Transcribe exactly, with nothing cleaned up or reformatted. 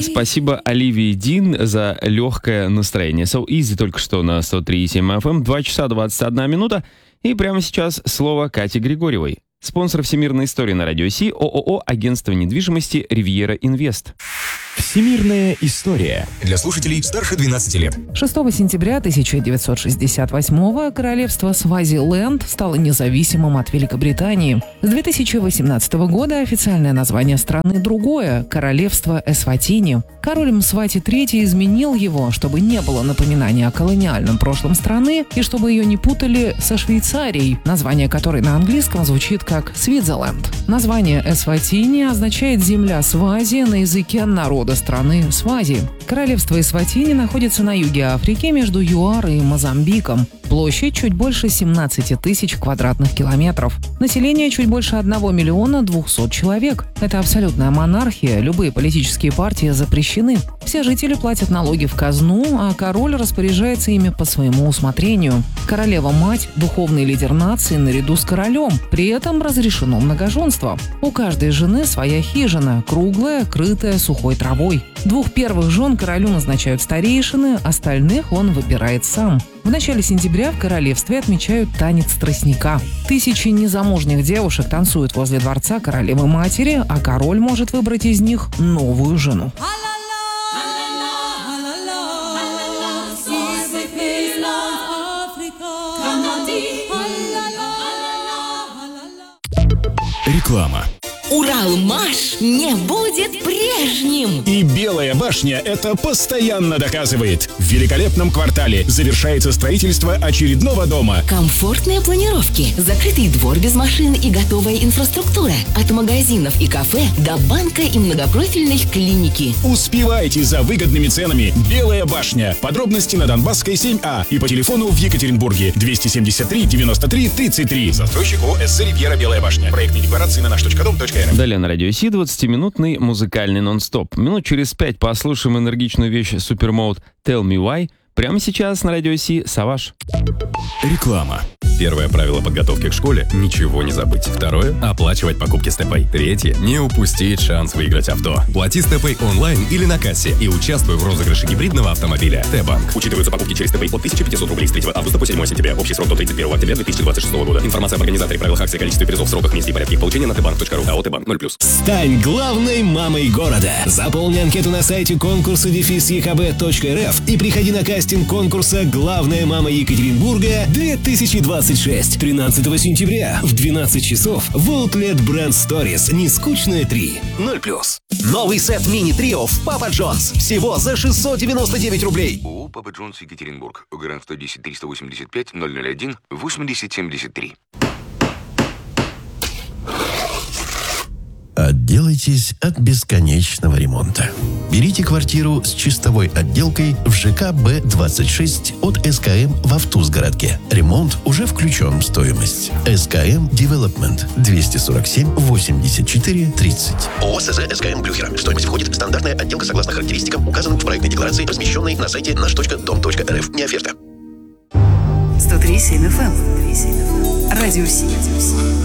спасибо Оливии Дин за легкое настроение. So Easy только что на сто три и семь эф эм. два часа двадцать одна минута. И прямо сейчас слово Кате Григорьевой. Спонсор всемирной истории на радио Си — ООО «Агентство недвижимости Ривьера Инвест». Всемирная история для слушателей старше двенадцати лет. шестого сентября тысяча девятьсот шестьдесят восьмого королевство Свазиленд стало независимым от Великобритании. С две тысячи восемнадцатого года официальное название страны другое – Королевство Эсватини. Король Мсвати третий изменил его, чтобы не было напоминания о колониальном прошлом страны и чтобы ее не путали со Швейцарией, название которой на английском звучит как Свитзерленд. Название Эсватини означает «земля Свази» на языке народа страны Свази. Королевство Эсватини находится на юге Африки между ЮАР и Мозамбиком. Площадь чуть больше семнадцати тысяч квадратных километров. Население чуть больше одного миллиона двухсот человек. Это абсолютная монархия, любые политические партии запрещены. Все жители платят налоги в казну, а король распоряжается ими по своему усмотрению. Королева-мать – духовный лидер нации наряду с королем. При этом разрешено многоженство. У каждой жены своя хижина, круглая, крытая сухой травой. Двух первых жен королю назначают старейшины, остальных он выбирает сам. В начале сентября в королевстве отмечают танец тростника. Тысячи незамужних девушек танцуют возле дворца королевы-матери, а король может выбрать из них новую жену. Реклама. Уралмаш не будет прежним! И Белая башня это постоянно доказывает. В великолепном квартале завершается строительство очередного дома. Комфортные планировки, закрытый двор без машин и готовая инфраструктура. От магазинов и кафе до банка и многопрофильной клиники. Успевайте за выгодными ценами. Белая башня. Подробности на Донбасской семь А и по телефону в Екатеринбурге двести семьдесят три девяносто три тридцать три. Застройщик ООО «СС Ривьера Белая башня». Проектные декларации на наш точка дом точка эр эф. Далее на радио Си двадцатиминутный музыкальный нон-стоп. Минут через пять послушаем энергичную вещь Supermode «Tell Me Why». Прямо сейчас на радио Си Саваш. Реклама. Первое правило подготовки к школе – ничего не забыть. Второе – оплачивать покупки Степэй. Третье – не упустить шанс выиграть авто. Плати Степэй онлайн или на кассе и участвуй в розыгрыше гибридного автомобиля. Т-банк. Учитываются покупки через Степэй от тысяча пятьсот рублей с третьего августа по седьмое сентября. Общий срок до тридцать первого октября две тысячи двадцать шестого года. Информация об организаторе, правилах акции, количестве призов, сроках, месте и порядке их получения на тбанк точка ру. АО «Т-банк» ноль плюс. Стань главной мамой города. Заполни анкету на сайте конкурса дефис е ка бэ точка эр эф и приходи на кастинг конкурса «Главная мама Екатеринбурга две тысячи двадцать шесть» тринадцатого сентября в двенадцать часов в Outlet Brand Stories. Нескучная три. ноль плюс. Новый сет мини-трио в Папа Джонс. Всего за шестьсот девяносто девять рублей. ООО «Папа Джонс, Екатеринбург». ОГРН сто десять триста восемьдесят пять ноль ноль один восемьдесят семьдесят три. Отделайтесь от бесконечного ремонта. Берите квартиру с чистовой отделкой в ЖК Б двадцать шесть от эс ка эм в Автузгородке. Ремонт уже включен в стоимость. эс ка эм Development двести сорок семь восемьдесят четыре тридцать. ООО СЗ СКМ Блюхера. В стоимость входит стандартная отделка согласно характеристикам, указанным в проектной декларации, размещенной на сайте наш точка дом точка эр эф. Не оферта. сто три и семь эф эм. Радио Си.